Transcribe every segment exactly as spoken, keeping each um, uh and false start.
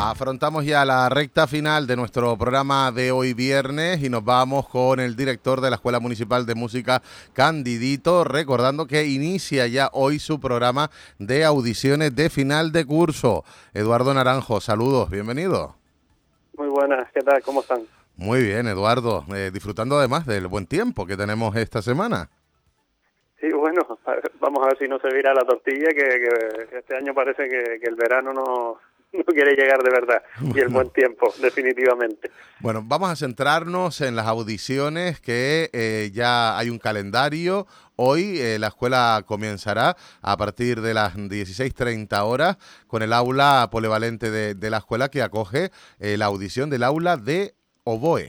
Afrontamos ya la recta final de nuestro programa de hoy viernes y nos vamos con el director de la Escuela Municipal de Música Candidito, recordando que inicia ya hoy su programa de audiciones de final de curso. Eduardo Naranjo, saludos, bienvenido. Muy buenas, ¿qué tal? ¿Cómo están? Muy bien, Eduardo, eh, disfrutando además del buen tiempo que tenemos esta semana. Sí, bueno, vamos a ver si no se vira la tortilla, que, que este año parece que, que el verano no... no quiere llegar de verdad, y el buen tiempo, definitivamente. Bueno, vamos a centrarnos en las audiciones, que eh, ya hay un calendario. Hoy eh, la escuela comenzará a partir de las dieciséis treinta horas con el aula polivalente de, de la escuela, que acoge eh, la audición del aula de oboe.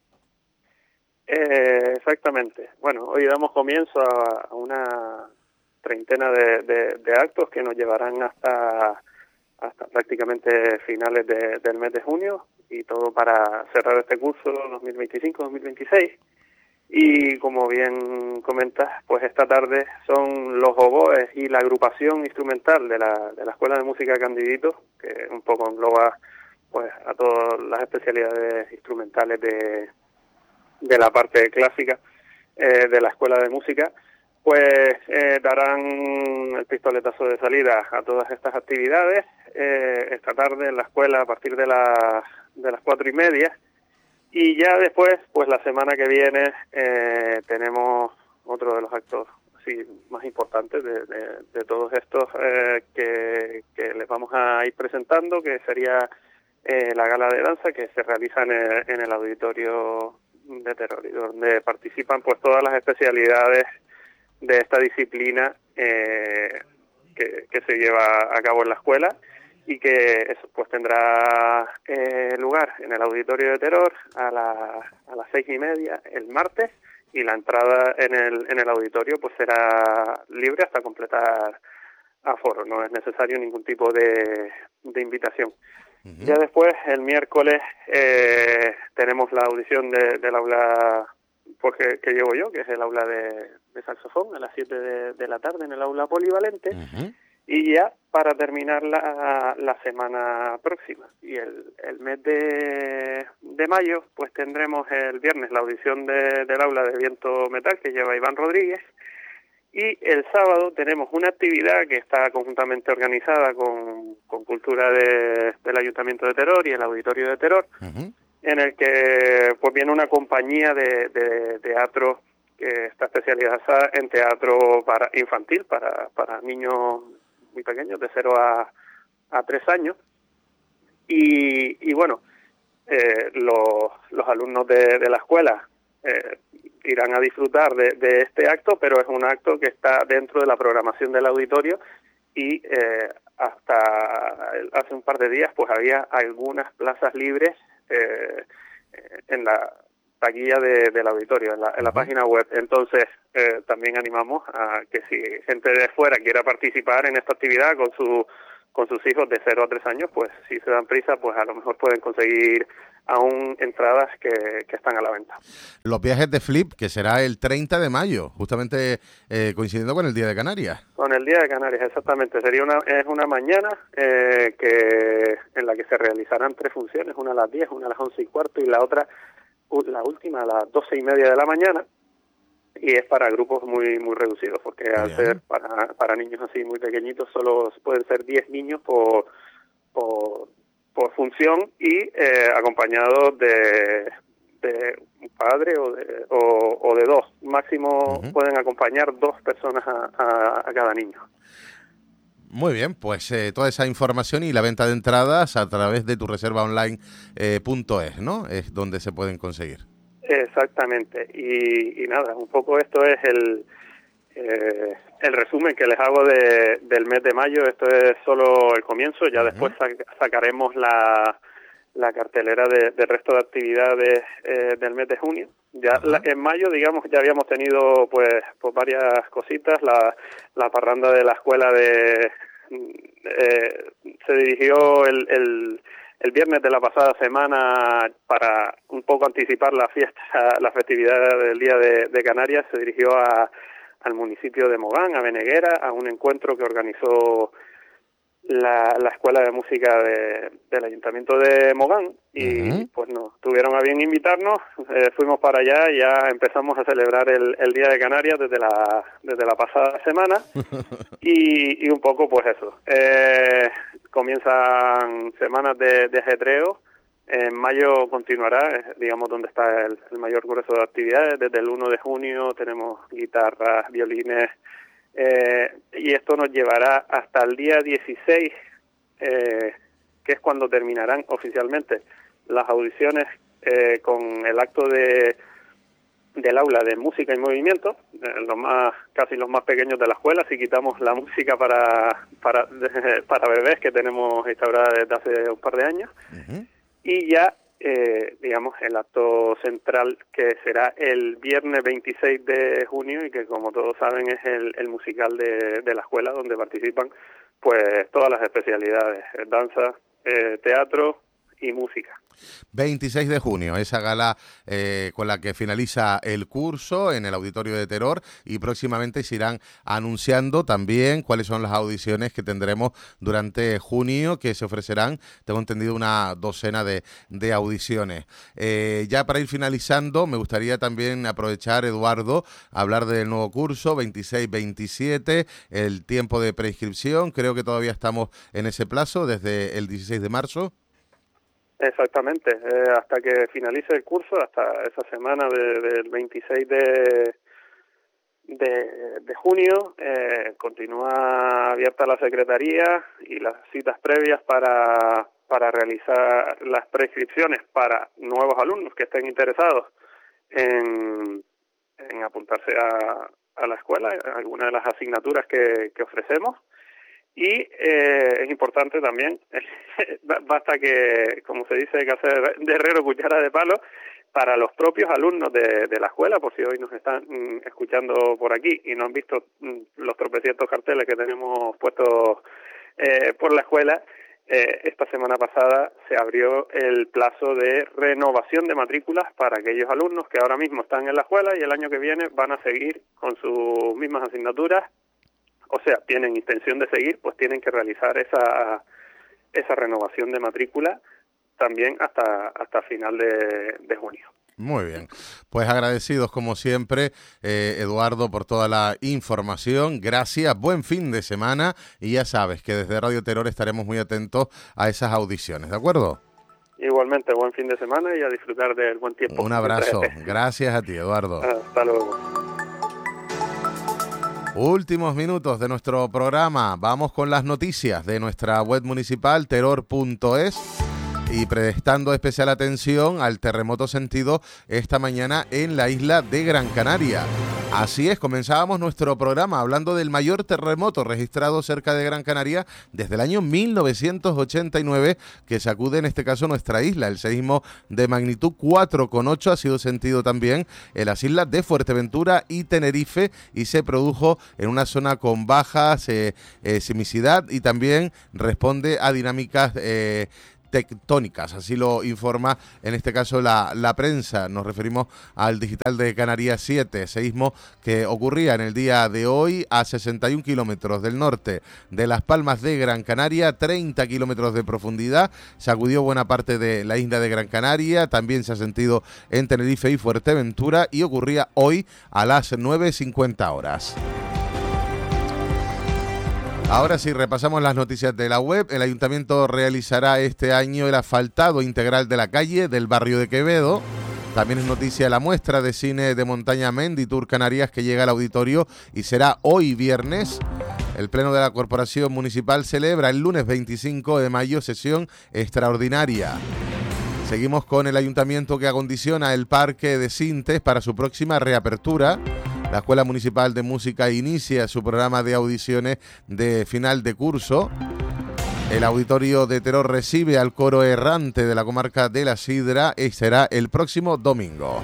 Eh, exactamente. Bueno, hoy damos comienzo a, a una treintena de, de, de actos que nos llevarán hasta... hasta prácticamente finales de, del mes de junio, y todo para cerrar este curso dos mil veinticinco dos mil veintiséis. Y como bien comentas, pues esta tarde son los oboes y la agrupación instrumental de la, de la Escuela de Música Candidito, que un poco engloba pues a todas las especialidades instrumentales de, de la parte clásica eh, de la Escuela de Música. Pues eh, darán el pistoletazo de salida a todas estas actividades eh, esta tarde en la escuela a partir de las de las cuatro y media, y ya después, pues la semana que viene eh, tenemos otro de los actos así más importantes de, de, de todos estos eh, que, que les vamos a ir presentando, que sería eh, la gala de danza que se realiza en el, en el auditorio de Teror, y donde participan pues todas las especialidades de esta disciplina eh, que, que se lleva a cabo en la escuela, y que eso pues tendrá eh, lugar en el auditorio de Teror a, la, a las seis y media el martes, y la entrada en el en el auditorio pues será libre hasta completar aforo, no es necesario ningún tipo de, de invitación. Uh-huh. Ya después, el miércoles, eh, tenemos la audición de, del aula pues que, que llevo yo, que es el aula de, de saxofón, a las siete de, de la tarde en el aula polivalente. Uh-huh. Y ya para terminar la, la semana próxima y el, el mes de, de mayo, pues tendremos el viernes la audición de, del aula de viento metal que lleva Iván Rodríguez, y el sábado tenemos una actividad que está conjuntamente organizada con, con Cultura de, del Ayuntamiento de Teror y el Auditorio de Teror. Uh-huh. En el que pues viene una compañía de, de teatro que está especializada en teatro para infantil, para, para niños muy pequeños, de cero a, a tres años. Y, y bueno, eh, los, los alumnos de, de la escuela eh, irán a disfrutar de, de este acto, pero es un acto que está dentro de la programación del auditorio, y eh, hasta hace un par de días pues había algunas plazas libres eh, en la taquilla de, del auditorio, en la, en la uh-huh. página web. Entonces eh, también animamos a que si gente de fuera quiera participar en esta actividad con su con sus hijos de cero a tres años, pues si se dan prisa, pues a lo mejor pueden conseguir aún entradas que, que están a la venta. Los viajes de Flip, que será el treinta de mayo, justamente eh, coincidiendo con el Día de Canarias. Con el Día de Canarias, exactamente. Sería una es una mañana eh, que en la que se realizarán tres funciones, una a las diez, una a las once y cuarto, y la otra, la última, a las doce y media de la mañana. Y es para grupos muy muy reducidos, porque Bien. al ser para para niños así muy pequeñitos, solo pueden ser diez niños por por, por función, y eh, acompañados de, de un padre o de, o, o de dos. Máximo uh-huh. pueden acompañar dos personas a, a, a cada niño. Muy bien, pues eh, toda esa información y la venta de entradas a través de tu reserva online eh, punto es, ¿no? Es donde se pueden conseguir. Exactamente, y, y nada, un poco esto es el eh, el resumen que les hago de, del mes de mayo. Esto es solo el comienzo, ya uh-huh. después sac- sacaremos la, la cartelera de, del resto de actividades eh, del mes de junio. Ya uh-huh. la, en mayo, digamos, ya habíamos tenido pues, pues varias cositas. La, la parranda de la escuela de eh, se dirigió el, el el viernes de la pasada semana para un poco anticipar la fiesta, la festividad del Día de, de Canarias. Se dirigió a, al municipio de Mogán, a Beneguera, a un encuentro que organizó la, la Escuela de Música de, del Ayuntamiento de Mogán y uh-huh. pues nos tuvieron a bien invitarnos, eh, fuimos para allá y ya empezamos a celebrar el, el Día de Canarias desde la desde la pasada semana y, y un poco pues eso, eh, comienzan semanas de, de ajetreo. En mayo continuará, digamos, donde está el, el mayor grueso de actividades. Desde el uno de junio tenemos guitarras, violines, eh, y esto nos llevará hasta el día dieciséis, eh, que es cuando terminarán oficialmente las audiciones eh, con el acto de del aula de música y movimiento, eh, los más casi los más pequeños de la escuela, si quitamos la música para para para bebés que tenemos instaurada desde hace un par de años. Uh-huh. Y ya, eh, digamos, el acto central que será el viernes veintiséis de junio y que, como todos saben, es el, el musical de, de la escuela donde participan pues todas las especialidades, danza, eh, teatro y música. veintiséis de junio, esa gala eh, con la que finaliza el curso en el Auditorio de Teror y próximamente se irán anunciando también cuáles son las audiciones que tendremos durante junio, que se ofrecerán, tengo entendido, una docena de, de audiciones. Eh, ya para ir finalizando, me gustaría también aprovechar, Eduardo, hablar del nuevo curso veintiséis veintisiete, el tiempo de preinscripción, creo que todavía estamos en ese plazo desde el dieciséis de marzo. Exactamente, eh, hasta que finalice el curso, hasta esa semana de, del veintiséis de, de, de junio, eh, continúa abierta la Secretaría y las citas previas para, para realizar las prescripciones para nuevos alumnos que estén interesados en, en apuntarse a, a la escuela, a alguna de las asignaturas que, que ofrecemos. Y eh, es importante también, basta que, como se dice, que hacer de herrero cuchara de palo, para los propios alumnos de, de la escuela, por si hoy nos están mm, escuchando por aquí y no han visto mm, los tropecientos carteles que tenemos puestos eh, por la escuela, eh, esta semana pasada se abrió el plazo de renovación de matrículas para aquellos alumnos que ahora mismo están en la escuela y el año que viene van a seguir con sus mismas asignaturas. O sea, tienen intención de seguir, pues tienen que realizar esa esa renovación de matrícula también hasta hasta final de, de junio. Muy bien, pues agradecidos como siempre, eh, Eduardo, por toda la información. Gracias, buen fin de semana y ya sabes que desde Radio Teror estaremos muy atentos a esas audiciones, ¿de acuerdo? Igualmente, buen fin de semana y a disfrutar del buen tiempo. Un abrazo, gracias a ti, Eduardo. Hasta luego. Últimos minutos de nuestro programa, vamos con las noticias de nuestra web municipal, teror punto es, y prestando especial atención al terremoto sentido esta mañana en la isla de Gran Canaria. Así es, comenzábamos nuestro programa hablando del mayor terremoto registrado cerca de Gran Canaria desde el año mil novecientos ochenta y nueve, que sacude en este caso nuestra isla. El seísmo de magnitud cuatro coma ocho ha sido sentido también en las islas de Fuerteventura y Tenerife y se produjo en una zona con baja eh, eh, sismicidad y también responde a dinámicas eh, tectónicas, así lo informa en este caso la, la prensa. Nos referimos al digital de Canarias siete, seísmo que ocurría en el día de hoy a sesenta y un kilómetros del norte de Las Palmas de Gran Canaria, treinta kilómetros de profundidad, sacudió buena parte de la isla de Gran Canaria, también se ha sentido en Tenerife y Fuerteventura y ocurría hoy a las nueve cincuenta horas. Ahora sí, repasamos las noticias de la web. El Ayuntamiento realizará este año el asfaltado integral de la calle del barrio de Quevedo. También es noticia la muestra de cine de montaña Menditur Canarias que llega al auditorio y será hoy viernes. El Pleno de la Corporación Municipal celebra el lunes veinticinco de mayo sesión extraordinaria. Seguimos con el Ayuntamiento que acondiciona el Parque de Sintes para su próxima reapertura. La Escuela Municipal de Música inicia su programa de audiciones de final de curso. El Auditorio de Teror recibe al coro errante de la comarca de La Sidra y será el próximo domingo.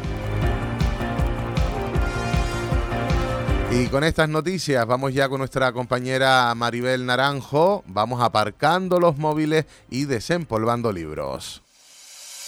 Y con estas noticias vamos ya con nuestra compañera Maribel Naranjo. Vamos aparcando los móviles y desempolvando libros.